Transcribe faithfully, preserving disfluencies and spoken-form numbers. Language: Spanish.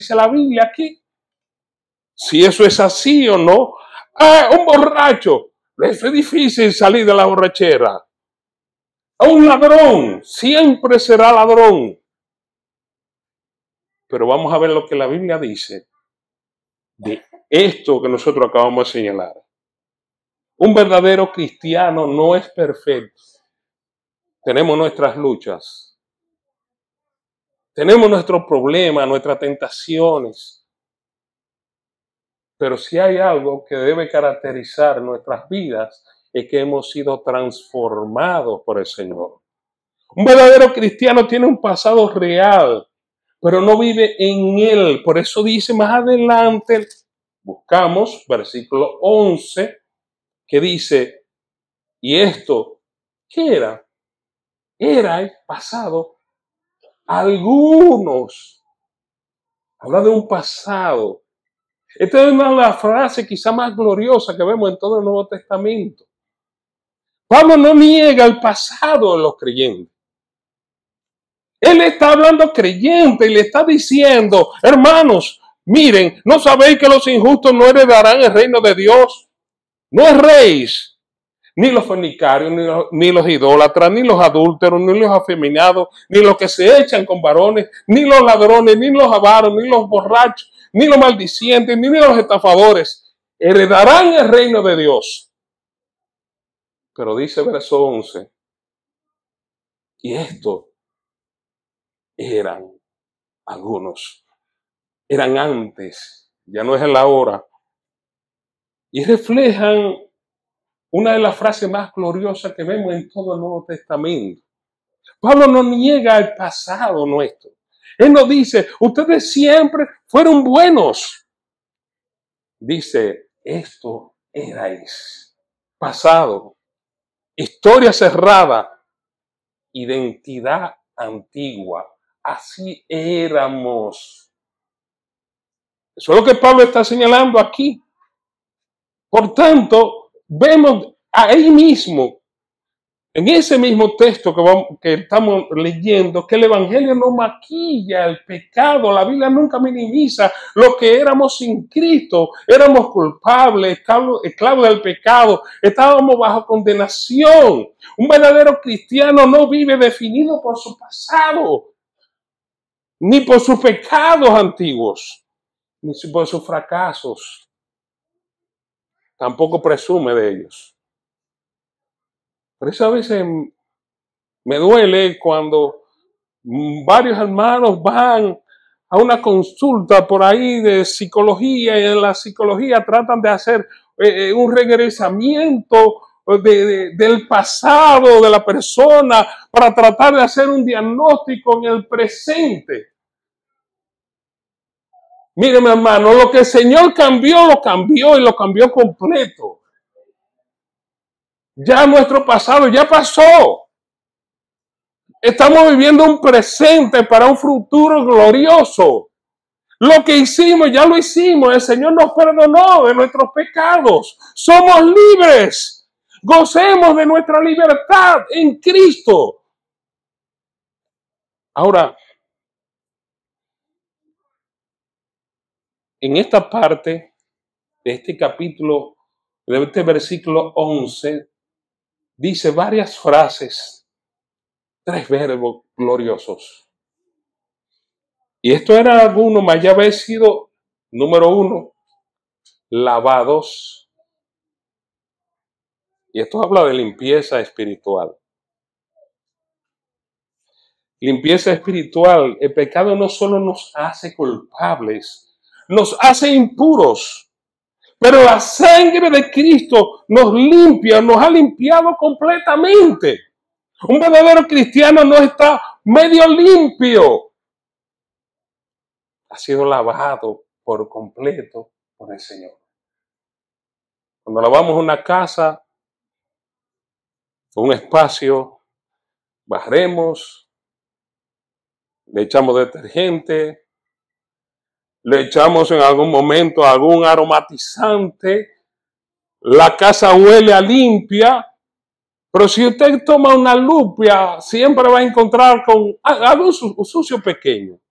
dice la Biblia aquí. Si eso es así o no. Ah, un borracho. Es difícil salir de la borrachera. Un ladrón siempre será ladrón. Pero vamos a ver lo que la Biblia dice de esto que nosotros acabamos de señalar. Un verdadero cristiano no es perfecto. Tenemos nuestras luchas. Tenemos nuestros problemas, nuestras tentaciones. Pero si hay algo que debe caracterizar nuestras vidas, es que hemos sido transformados por el Señor. Un verdadero cristiano tiene un pasado real, pero no vive en él. Por eso dice más adelante, buscamos versículo once, que dice, y esto, ¿qué era? Era el pasado. Algunos. Habla de un pasado. Esta es una de las frases quizá más gloriosas que vemos en todo el Nuevo Testamento. Pablo no niega el pasado de los creyentes. Él está hablando creyente y le está diciendo, hermanos, miren, ¿no sabéis que los injustos no heredarán el reino de Dios? No erréis, ni los fornicarios, ni los, ni los idólatras, ni los adúlteros, ni los afeminados, ni los que se echan con varones, ni los ladrones, ni los avaros, ni los borrachos, ni los maldicientes, ni los estafadores, heredarán el reino de Dios. Pero dice verso once, y esto eran algunos, eran antes, ya no es en la hora, y reflejan una de las frases más gloriosas que vemos en todo el Nuevo Testamento. Pablo no niega el pasado nuestro. Él nos dice, ustedes siempre fueron buenos. Dice, esto erais pasado, historia cerrada, identidad antigua. Así éramos. Eso es lo que Pablo está señalando aquí. Por tanto, vemos ahí mismo, en ese mismo texto que, vamos, que estamos leyendo, que el Evangelio no maquilla el pecado. La Biblia nunca minimiza lo que éramos sin Cristo. Éramos culpables, esclavos, esclavos del pecado, estábamos bajo condenación. Un verdadero cristiano no vive definido por su pasado, ni por sus pecados antiguos, ni por sus fracasos. Tampoco presume de ellos. Por eso a veces me duele cuando varios hermanos van a una consulta por ahí de psicología y en la psicología tratan de hacer eh, un regresamiento de, de, del pasado de la persona para tratar de hacer un diagnóstico en el presente. Mire, mi hermano, lo que el Señor cambió, lo cambió y lo cambió completo. Ya nuestro pasado ya pasó. Estamos viviendo un presente para un futuro glorioso. Lo que hicimos, ya lo hicimos. El Señor nos perdonó de nuestros pecados. Somos libres. Gocemos de nuestra libertad en Cristo. Ahora, en esta parte de este capítulo, de este versículo once, dice varias frases, tres verbos gloriosos. Y esto era alguno, más ya había sido, número uno, lavados. Y esto habla de limpieza espiritual. Limpieza espiritual. El pecado no solo nos hace culpables, nos hace impuros. Pero la sangre de Cristo nos limpia, nos ha limpiado completamente. Un verdadero cristiano no está medio limpio. Ha sido lavado por completo por el Señor. Cuando lavamos una casa, un espacio, barremos, le echamos detergente, le echamos en algún momento algún aromatizante, la casa huele a limpia, pero si usted toma una lupa, siempre va a encontrar con algún sucio pequeño.